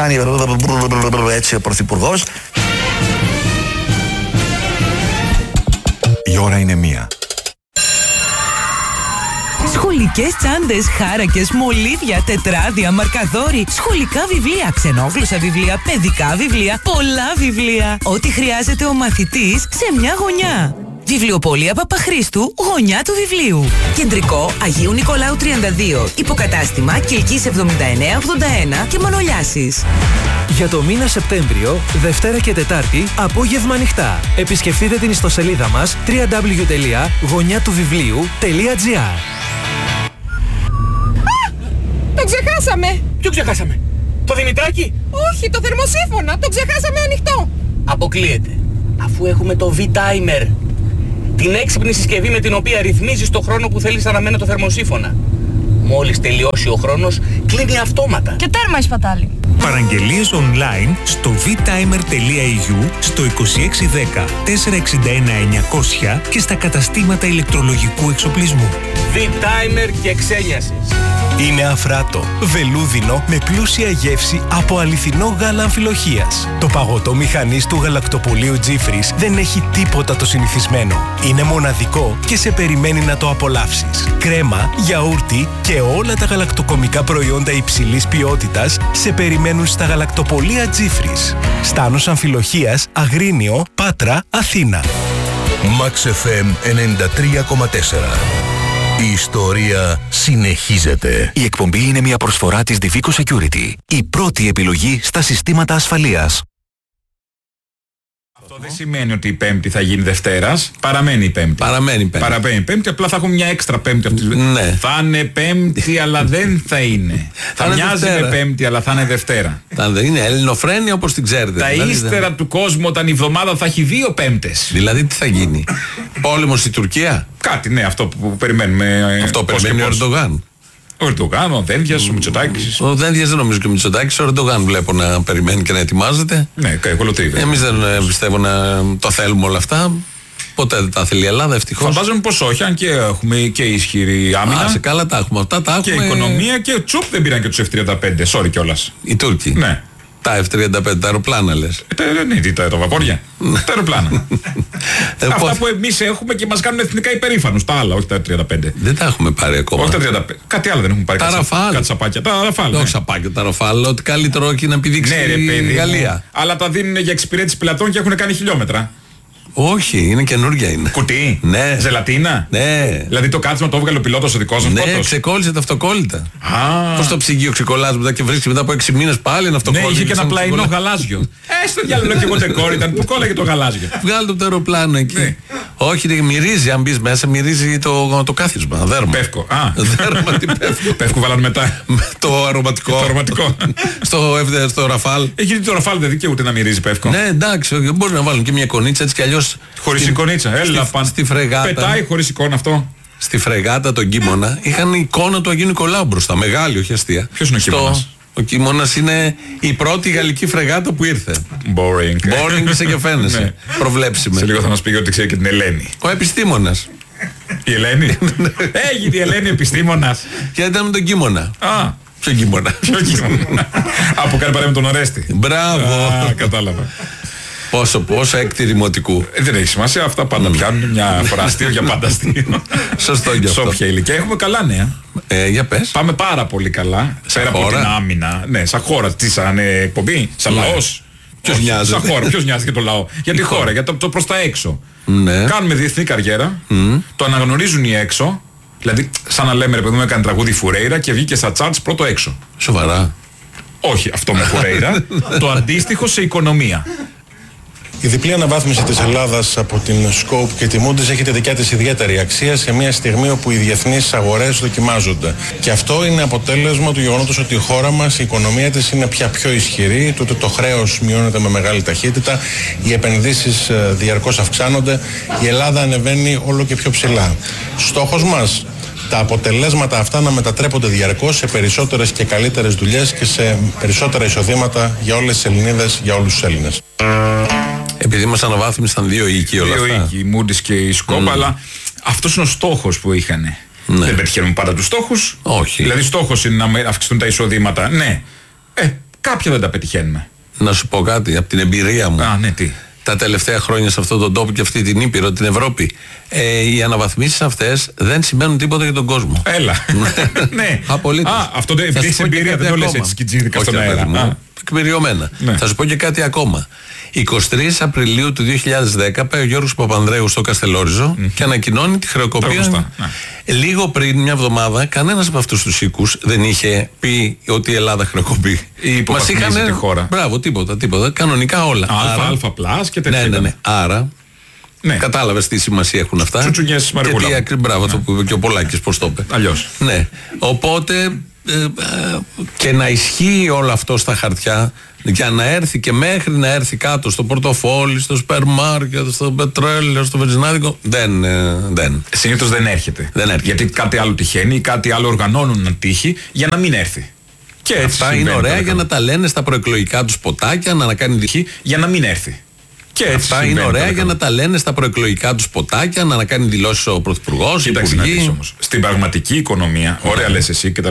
κάνει έτσι ο πρωθυπουργός. Η ώρα είναι 1. Σχολικές τσάντες, χάρακες, μολύβια, τετράδια, μαρκαδόροι, σχολικά βιβλία, ξενόγλωσσα βιβλία, παιδικά βιβλία, πολλά βιβλία. Ό,τι χρειάζεται ο μαθητής σε μια γωνιά. Βιβλιοπωλεία Παπαχρήστου, γωνιά του βιβλίου. Κεντρικό Αγίου Νικολάου 32. Υποκατάστημα Κιλκής 7981 και Μανολιάσης. Για το μήνα Σεπτέμβριο, Δευτέρα και Τετάρτη, απόγευμα ανοιχτά. Επισκεφτείτε την ιστοσελίδα μας www.γωνιάτουβιβλίου.gr. Το ξεχάσαμε! Ποιο ξεχάσαμε? Το Δημητράκη? Όχι, το θερμοσύφωνα! Το ξεχάσαμε ανοιχτό! Αποκλείεται. Αφού έχουμε το V-Timer. Την έξυπνη συσκευή με την οποία ρυθμίζεις το χρόνο που θέλεις να μένει το θερμοσύφωνα. Μόλις τελειώσει ο χρόνος, κλείνει αυτόματα. Και τέρμα η σπατάλη. Παραγγελίες online στο vtimer.eu, στο 2610 461 900 και στα καταστήματα ηλεκτρολογικού εξοπλισμού. V-Timer και ξένιασης. Είναι αφράτο, βελούδινο με πλούσια γεύση από αληθινό γάλα αμφιλοχείας. Το παγωτό μηχανής του γαλακτοπωλείου Τζίφρις δεν έχει τίποτα το συνηθισμένο. Είναι μοναδικό και σε περιμένει να το απολαύσεις. Κρέμα, γιαούρτι και όλα τα γαλακτοκομικά προϊόντα υψηλής ποιότητας σε περιμένουν στα γαλακτοπωλεία Τζίφρις. Στάνος Αμφιλοχείας, Αγρίνιο, Πάτρα, Αθήνα. Max FM 93,4. Η ιστορία συνεχίζεται. Η εκπομπή είναι μια προσφορά της Divico Security. Η πρώτη επιλογή στα συστήματα ασφαλείας. Αυτό δεν σημαίνει ότι η Πέμπτη θα γίνει Δευτέρας. Παραμένει η Πέμπτη. Παραμένει η Πέμπτη, απλά θα έχουμε μια έξτρα Πέμπτη αυτή. Ναι. Θα είναι Πέμπτη, αλλά δεν θα είναι. Θα μοιάζει με Πέμπτη, αλλά θα είναι Δευτέρα. Θα είναι ελληνοφρένεια όπως την ξέρετε. Τα δηλαδή, ύστερα του κόσμου, όταν η εβδομάδα θα έχει 2 Πέμπτες. Δηλαδή τι θα γίνει? Πόλεμος στη Τουρκία? Κάτι, ναι, αυτό που περιμένουμε. Αυτό περιμένει ο Ερντογάν. Ο Ερντογάν, ο Δένδιας, ο Μητσοτάκης. Ο Δένδιας δεν νομίζω και ο Μητσοτάκης. Ο Ερντογάν βλέπω να περιμένει και να ετοιμάζεται. Ναι, κολοτρίβε. Εμείς δεν πιστεύω να το θέλουμε όλα αυτά. Ποτέ δεν τα θέλει η Ελλάδα, ευτυχώς. Φαντάζομαι πως όχι, αν και έχουμε και ισχυρή άμυνα. Σε καλά τα έχουμε αυτά. Τα και έχουμε... οικονομία και τσουπ δεν πήραν και τους F-35. Sorry κιόλας. Οι Τούρκοι. Ναι. Τα F-35, τα αεροπλάνα λες. Ναι, τα βαπόρια. Τα αεροπλάνα. Αυτά που εμείς έχουμε και μας κάνουν εθνικά υπερήφανους. Τα άλλα, όχι τα 35. Δεν τα έχουμε πάρει ακόμα. Όχι τα 35. Κάτι άλλο δεν έχουμε πάρει. Τα Ραφάλ. Κάτι σαπάκια. Τα Ραφάλ. Όχι σαπάκια, τα Ραφάλ. Ότι καλύτερο όχι να επιδείξει η Γαλλία. Αλλά τα δίνουν για εξυπηρέτηση πελατών και έχουν κάνει χιλιόμετρα. Όχι, είναι καινούργια είναι. Κουτί. Ναι. Ζελατίνα. Ναι. Δηλαδή το κάτσμα το έβγαλε ο πιλότος ο δικός μας. Ναι, ξεκόλλησε τα αυτοκόλλητα. Ah. Πώς το ψυγείο ξεκολλάζει μετά και βρίσκει μετά από 6 μήνες πάλι ένα αυτοκόλλητο. Ναι, είχε και ένα πλαϊνό γαλάζιο. Έστω διάλογο και εγώ ντεκόρ ήταν που κόλλαγε το γαλάζιο. Βγάλε το από το αεροπλάνο εκεί. Ναι. Όχι, μυρίζει, αν μπει μέσα, μυρίζει το κάθισμα. Δέρμα. Πεύκο. Δέρμα, τι πεύκο. Πεύκο βάλανε μετά. Το αρωματικό. Το αρωματικό. Στο Ραφάλ. Γιατί το Ραφάλ δεν δικαιούται να μυρίζει πεύκο. Ναι, εντάξει, μπορεί να βάλουν και μια κονίτσα έτσι κι αλλιώς. Χωρίς εικονίτσα. Έλα πάνω. Στη φρεγάτα. Πετάει χωρίς εικόνα αυτό. Στη φρεγάτα τον Κίμωνα είχαν εικόνα του Αγίου Νικολάου μπροστά. Μεγάλη, όχι αστεία. Ποιος είναι ο Κίμωνας? Ο Κίμωνας είναι η πρώτη γαλλική φρεγάτα που ήρθε. Boring. Είσαι και φαίνεσαι. Ναι. Προβλέψιμε. Σε λίγο θα μας πει ότι ξέρει και την Ελένη. Ο επιστήμονας. Η Ελένη. Έγινε η Ελένη επιστήμονας. Και ήταν με τον Κίμωνα. Ποιο Κίμωνα? Από κάνει παρέα με τον Ορέστη. Μπράβο. Κατάλαβα. Πόσο έκτη δημοτικού. Δεν έχει σημασία, αυτά πάντα πιάνουν μια φορά αστείο για πάντα αστείο. Σωστό και αυτό. Σε όποια ηλικία. Έχουμε καλά νέα. Για πες. Πάμε πάρα πολύ καλά. Πέρα από την άμυνα. Ναι, σαν χώρα. Τι, σαν εκπομπή, σαν λαός. Ποιος νοιάζεται? Σαν χώρα, ποιος νοιάζεται για το λαό? Για τη χώρα, για το προς τα έξω. Ναι. Κάνουμε διεθνή καριέρα. Το αναγνωρίζουν οι έξω. Δηλαδή, σαν να λέμε ρε παιδί μου, έκανε τραγούδι Φουρέιρα και βγήκε στα charts πρώτο έξω. Σοβαρά? Όχι, αυτό με Φουρέιρα. Το αντίστοιχο σε οικονομία. Η διπλή αναβάθμιση της Ελλάδας από την Scope και τη Moody's έχει τη δικιά της ιδιαίτερη αξία σε μια στιγμή όπου οι διεθνείς αγορές δοκιμάζονται. Και αυτό είναι αποτέλεσμα του γεγονότος ότι η χώρα μας, η οικονομία της είναι πια πιο ισχυρή, το χρέος μειώνεται με μεγάλη ταχύτητα, οι επενδύσεις διαρκώς αυξάνονται, η Ελλάδα ανεβαίνει όλο και πιο ψηλά. Στόχος μας, τα αποτελέσματα αυτά να μετατρέπονται διαρκώς σε περισσότερες και καλύτερες δουλειές και σε περισσότερα εισοδήματα για όλες τις Ελληνίδες, για όλους τους Έλληνες. Επειδή μας αναβάθμισαν 2 οίκοι όλα αυτά. 2 οίκοι, η Moody's και η Scope, αλλά αυτός είναι ο στόχος που είχαν. Δεν πετυχαίνουν πάντα τους στόχους. Όχι. Δηλαδή στόχος είναι να αυξηθούν τα εισοδήματα. Ναι. Κάποια δεν τα πετυχαίνουμε. Να σου πω κάτι από την εμπειρία μου. Α, ναι, τι. Τα τελευταία χρόνια σε αυτόν τον τόπο και αυτή την Ήπειρο, την Ευρώπη, οι αναβαθμίσεις αυτές δεν σημαίνουν τίποτα για τον κόσμο. Έλα. Ναι. Απολύτως. Α, αυτό δεν έχεις εμπειρία, δεν το λες έτσι σκιτζίδικα στον αέρα. Εκπαιριωμένα. Ναι. Θα σου πω και κάτι ακόμα. 23 Απριλίου του 2010 πάει ο Γιώργος Παπανδρέου στο Καστελόριζο και ανακοινώνει τη χρεοκοπία. Λίγο πριν, μια εβδομάδα, κανένας από αυτούς τους οίκους δεν είχε πει ότι η Ελλάδα χρεοκοπεί. Μας είχαν τη χώρα. Μπράβο, τίποτα. Κανονικά όλα. Α πλάς και τέτοια. Ναι. Άρα. Ναι. Κατάλαβες τι σημασία έχουν αυτά. Τσουτσουνιές Μαριγούλα. Μπράβο, αυτό που είπε και ο Πολάκης, πώς το είπε. Αλλιώς. Ναι. Οπότε και να ισχύει όλο αυτό στα χαρτιά για να έρθει και μέχρι να έρθει κάτω στο πορτοφόλι, στο σούπερ μάρκετ, στο πετρέλαιο, στο βενζινάδικο, δεν. Συνήθως δεν έρχεται. Γιατί κάτι άλλο τυχαίνει ή κάτι άλλο οργανώνουν να τύχει για να μην έρθει. Και έτσι αυτά είναι ωραία για να τα λένε στα προεκλογικά τους ποτάκια, να κάνει τυχή για να μην έρθει. Και έτσι αυτά είναι ωραία για να τα λένε στα προεκλογικά τους ποτάκια, να κάνει δηλώσεις ο Πρωθυπουργός, οι Κοίταξε να δεις όμως. Στην πραγματική οικονομία, ωραία λες εσύ και τα